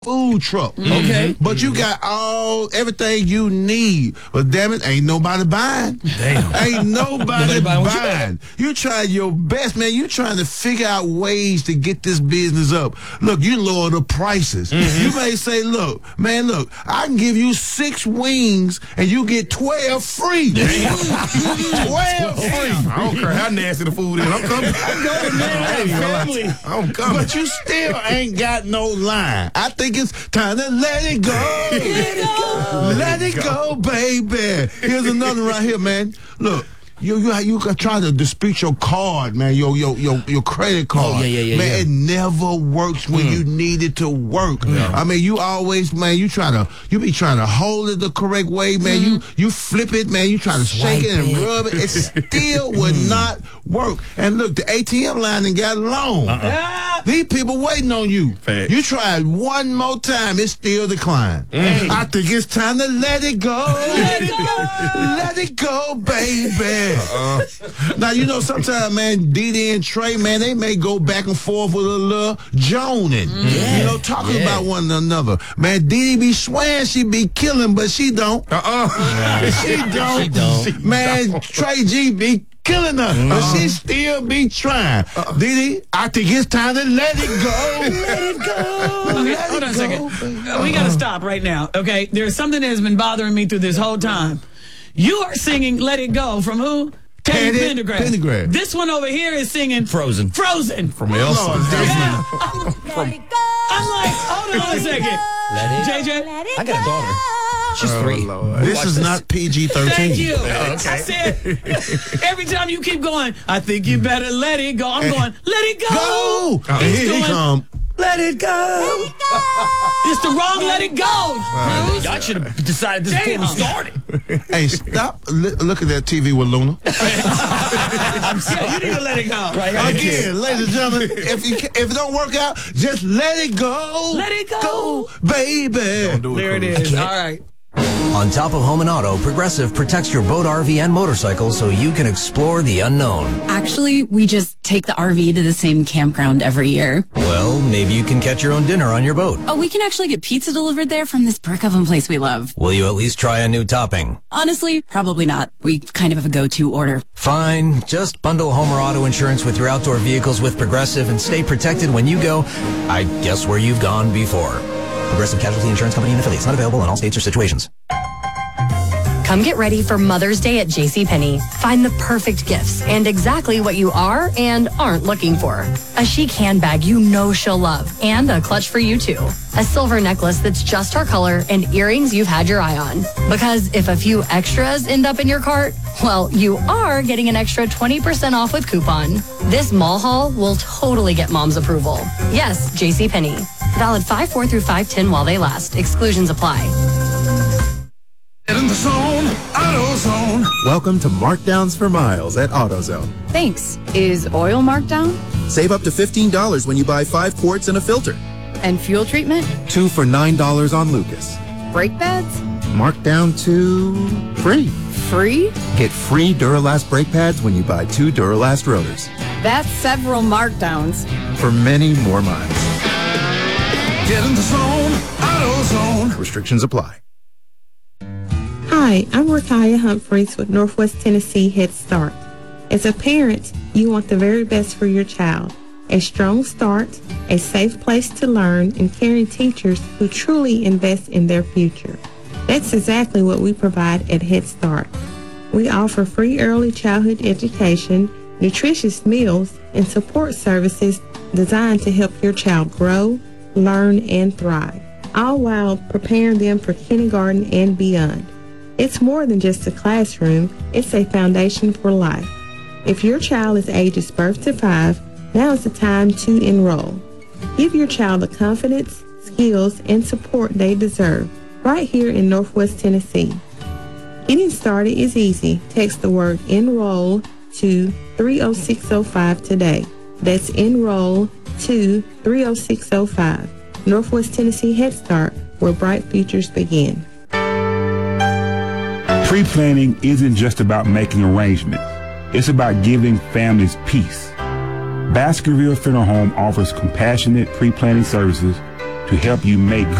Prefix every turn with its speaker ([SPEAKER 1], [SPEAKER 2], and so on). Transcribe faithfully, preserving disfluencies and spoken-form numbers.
[SPEAKER 1] food truck.
[SPEAKER 2] Mm-hmm. Okay.
[SPEAKER 1] But you got all, everything you need. But damn it, ain't nobody buying.
[SPEAKER 2] Damn.
[SPEAKER 1] Ain't nobody,
[SPEAKER 2] Nobody buying what you
[SPEAKER 1] buying. You trying your best, man. You trying to figure out ways to get this business up. Look, you lower the prices. Mm-hmm. You may say, look, man, look, I can give you six wings and you get twelve free. twelve free.
[SPEAKER 3] I don't care how nasty the food is. I'm coming.
[SPEAKER 1] I'm going, man.
[SPEAKER 3] I ain't gonna lie. I'm coming.
[SPEAKER 1] But you still ain't got no line. I think it's time to let it go. Let it go. Let it go, baby. Here's another right here, man. Look. You you you can try to dispute your card, man. Your your your your credit card.
[SPEAKER 2] Oh, yeah, yeah, yeah,
[SPEAKER 1] man,
[SPEAKER 2] yeah.
[SPEAKER 1] it never works when mm. you need it to work. Yeah. I mean, you always, man. You try to you be trying to hold it the correct way, man. Mm. You you flip it, man. You try to shake it and
[SPEAKER 2] it.
[SPEAKER 1] rub it. It still would not work. And look, the A T M line done got long. Uh-uh. These people waiting on you.
[SPEAKER 3] Fact.
[SPEAKER 1] You tried one more time, it still declined. Mm. I think it's time to let it go. Let it go. Let it go, baby. Uh-uh. Now, you know, sometimes, man, Didi and Trey, man, they may go back and forth with a little joning. Mm. You know, talking yeah. about one another. Man, Didi be swearing she be killing, but she don't.
[SPEAKER 3] Uh-uh.
[SPEAKER 1] Yeah. She don't.
[SPEAKER 2] She don't.
[SPEAKER 1] Man, Trey G be killing her, uh-huh. but she still be trying. Uh-uh. Didi, I think it's time to let it go. Let it go.
[SPEAKER 4] Okay,
[SPEAKER 1] let
[SPEAKER 4] hold
[SPEAKER 1] it
[SPEAKER 4] on a
[SPEAKER 1] go,
[SPEAKER 4] second.
[SPEAKER 1] uh-huh.
[SPEAKER 4] We got to stop right now, okay? There's something that has been bothering me through this whole time. You are singing Let It Go from who? Teddy Pendergrass.
[SPEAKER 1] Pendergrass.
[SPEAKER 4] This one over here is singing
[SPEAKER 2] Frozen.
[SPEAKER 4] Frozen.
[SPEAKER 3] From Elsa.
[SPEAKER 4] Yeah.
[SPEAKER 3] From,
[SPEAKER 4] I'm like, hold on a second.
[SPEAKER 2] Let it
[SPEAKER 4] J J?
[SPEAKER 2] I got a daughter. She's
[SPEAKER 3] oh,
[SPEAKER 2] three.
[SPEAKER 3] Lord.
[SPEAKER 1] This is
[SPEAKER 2] this.
[SPEAKER 1] not P G thirteen.
[SPEAKER 4] Thank you.
[SPEAKER 3] Okay.
[SPEAKER 4] I said, every time you keep going, I think you better let it go. I'm going, let it go.
[SPEAKER 1] Go.
[SPEAKER 4] He's
[SPEAKER 1] Here he
[SPEAKER 4] going,
[SPEAKER 1] come.
[SPEAKER 4] let it go. It's the wrong let it go.
[SPEAKER 2] Uh, Y'all should have decided this before we started.
[SPEAKER 1] Hey, stop li- looking at T V with Luna.
[SPEAKER 4] Yeah, you need to let it go.
[SPEAKER 2] Right,
[SPEAKER 1] Again, ladies and gentlemen, if you if it don't work out, just let it go.
[SPEAKER 4] Let it go.
[SPEAKER 1] Go, baby.
[SPEAKER 3] Don't do it,
[SPEAKER 4] There it
[SPEAKER 3] Cruz.
[SPEAKER 4] is. All right.
[SPEAKER 5] On top of Home and Auto, Progressive protects your boat, R V, and motorcycle so you can explore the unknown.
[SPEAKER 6] Actually, we just take the R V to the same campground every year.
[SPEAKER 5] Well, maybe you can catch your own dinner on your boat.
[SPEAKER 6] Oh, we can actually get pizza delivered there from this brick oven place we love.
[SPEAKER 5] Will you at least try a new topping?
[SPEAKER 6] Honestly, probably not. We kind of have a go-to order.
[SPEAKER 5] Fine. Just bundle home or auto insurance with your outdoor vehicles with Progressive and stay protected when you go, I guess, where you've gone before. Progressive Casualty Insurance Company and affiliates. Not available in all states or situations.
[SPEAKER 7] Come get ready for Mother's Day at JCPenney. Find the perfect gifts and exactly what you are and aren't looking for. A chic handbag you know she'll love and a clutch for you too. A silver necklace that's just her color and earrings you've had your eye on. Because if a few extras end up in your cart, well, you are getting an extra twenty percent off with coupon. This mall haul will totally get mom's approval. Yes, JCPenney. Valid five four through five ten while they last. Exclusions apply.
[SPEAKER 3] In the zone, AutoZone.
[SPEAKER 8] Welcome to Markdowns for Miles at AutoZone.
[SPEAKER 6] Thanks. Is oil marked down?
[SPEAKER 8] Save up to fifteen dollars when you buy five quarts and a filter.
[SPEAKER 6] And fuel treatment?
[SPEAKER 8] Two for nine dollars on Lucas.
[SPEAKER 6] Brake pads?
[SPEAKER 8] Marked down to free.
[SPEAKER 6] Free?
[SPEAKER 8] Get free Duralast brake pads when you buy two Duralast rotors.
[SPEAKER 6] That's several markdowns.
[SPEAKER 8] For many more miles.
[SPEAKER 3] Get in the zone, AutoZone.
[SPEAKER 8] Restrictions apply.
[SPEAKER 9] Hi, I'm Rakaya Humphreys with Northwest Tennessee Head Start. As a parent, you want the very best for your child. A strong start, a safe place to learn, and caring teachers who truly invest in their future. That's exactly what we provide at Head Start. We offer free early childhood education, nutritious meals, and support services designed to help your child grow, learn, and thrive, all while preparing them for kindergarten and beyond. It's more than just a classroom, it's a foundation for life. If your child is ages birth to five, now is the time to enroll. Give your child the confidence, skills, and support they deserve right here in Northwest Tennessee. Getting started is easy. Text the word enroll to three oh six oh five today. That's enroll to three oh six oh five. Northwest Tennessee Head Start, where bright futures begin.
[SPEAKER 10] Pre-planning isn't just about making arrangements. It's about giving families peace. Baskerville Funeral Home offers compassionate pre-planning services to help you make